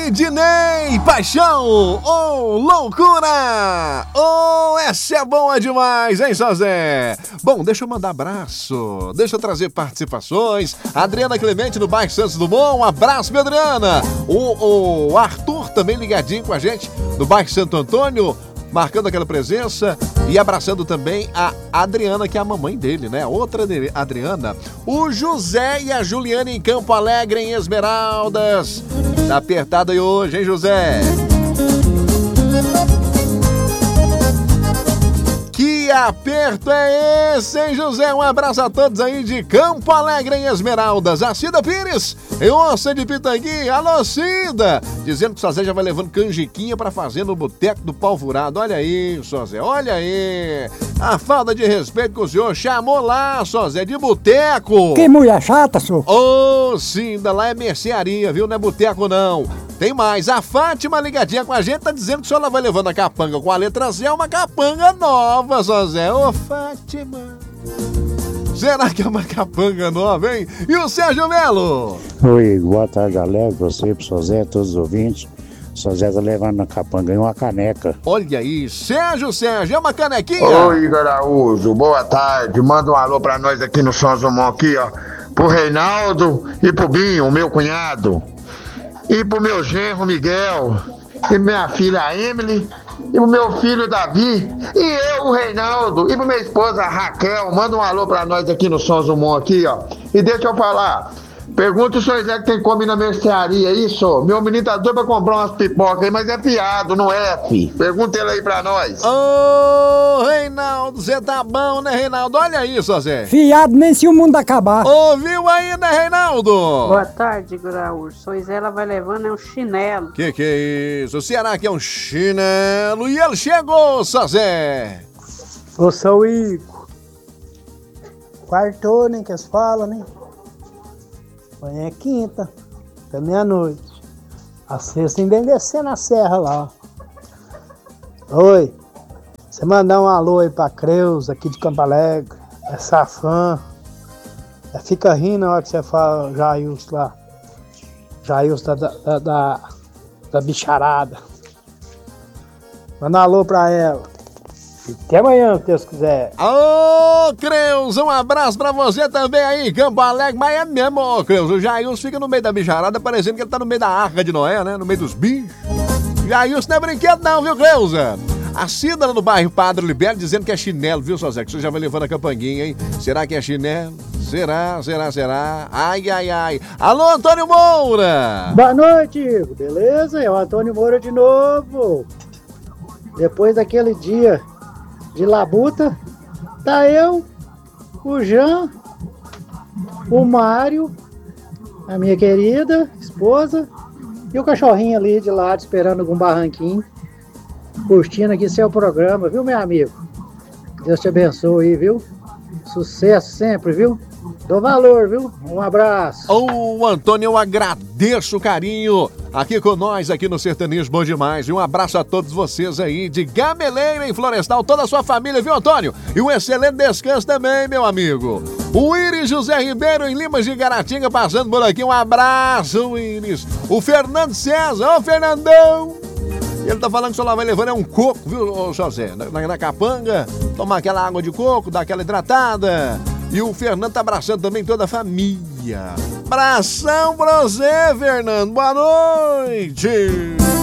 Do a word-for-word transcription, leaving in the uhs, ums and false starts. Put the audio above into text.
Sidney Paixão, oh, loucura! Oh, essa é boa demais, hein, Sozé? Bom, deixa eu mandar abraço, deixa eu trazer participações. Adriana Clemente no bairro Santos Dumont, um abraço, minha Adriana. O, o Arthur também ligadinho com a gente no bairro Santo Antônio, marcando aquela presença e abraçando também a Adriana, que é a mamãe dele, né? Outra Adriana. O José e a Juliana em Campo Alegre, em Esmeraldas. Tá apertado aí hoje, hein, José? Que aperto é esse, hein, José? Um abraço a todos aí de Campo Alegre, em Esmeraldas. A Cida Pires, em Onça de Pitangui. Alô, Cida! Dizendo que o Sozé já vai levando canjiquinha pra fazer no Boteco do Pau Furado. Olha aí, Sozé, olha aí. A falta de respeito que o senhor chamou lá, Sozé, de boteco. Que mulher chata, senhor. Ô, oh, Cida, lá é mercearia, viu? Não é boteco, não. Tem mais, a Fátima ligadinha com a gente, tá dizendo que o senhor vai levando a capanga com a letra Z, é uma capanga nova, Sozé. Ô, Fátima. Será que é uma capanga nova, hein? E o Sérgio Melo? Oi, boa tarde, Alex, você, pro Sozé, todos os ouvintes. O Sozé tá levando na capanga uma caneca. Olha aí, Sérgio, Sérgio, é uma canequinha? Oi, Igor Araújo, boa tarde. Manda um alô pra nós aqui no São Zumão, aqui, ó. Pro Reinaldo e pro Binho, meu cunhado. E pro meu genro Miguel, e minha filha Emily, e pro meu filho Davi, e eu, o Reinaldo, e pro minha esposa Raquel. Manda um alô pra nós aqui no São Zumão, aqui, ó. E deixa eu falar, pergunta o senhor Zé que tem come na mercearia, isso? Meu menino tá doido pra comprar umas pipocas aí, mas é fiado, não é, fi? Pergunta ele aí pra nós. Ô, Reinaldo, você tá bom, né, Reinaldo? Olha isso, Zé. Fiado nem se o mundo acabar. Ouviu aí, né, Reinaldo? Boa tarde, Graújo. Sois ela vai levando é um chinelo. Que que é isso? Será que é um chinelo? E ele chegou, Sozé. Ô, seu Ico. Quartou, nem que eles falam, né? Amanhã é quinta, até meia-noite. A sexta ainda descer na serra lá. Oi, você mandar um alô aí pra Creus, aqui de Campo Alegre, essa fã. Ela fica rindo na hora que você fala Jailson lá. Jailson da, da, da, da bicharada. Manda um alô pra ela. Até amanhã, se Deus quiser. Ô, Creus, um abraço pra você também aí, Campo Alegre. Mas é mesmo, ô, Creus, o Jailson fica no meio da bicharada, parecendo que ele tá no meio da Arca de Noé, né? No meio dos bichos. Jailson não é brinquedo não, viu, Creuza? A Cida lá no bairro Padre Libério dizendo que é chinelo, viu, Sozé? Que você já vai levando a campanguinha, hein? Será que é chinelo? Será, será, será? Ai, ai, ai. Alô, Antônio Moura! Boa noite, Igor. Beleza? É o Antônio Moura de novo. Depois daquele dia de labuta, tá eu, o Jean, o Mário, a minha querida esposa e o cachorrinho ali de lado esperando algum barranquinho, curtindo aqui seu programa, viu, meu amigo? Deus te abençoe aí, viu? Sucesso sempre, viu? Dou valor, viu? Um abraço. Ô, Antônio, eu agradeço o carinho aqui com nós, aqui no Sertanejo Bom Demais. E um abraço a todos vocês aí de Gameleira, em Florestal, toda a sua família, viu, Antônio? E um excelente descanso também, meu amigo. O Iris José Ribeiro, em Limas de Garatinga, passando por aqui. Um abraço, Iris. O Fernando César, ô, Fernandão. Ele tá falando que o senhor vai levando é um coco, viu, ô, José? Na, na capanga, tomar aquela água de coco, dar aquela hidratada. E o Fernando tá abraçando também toda a família. Abração pra você, Fernando. Boa noite.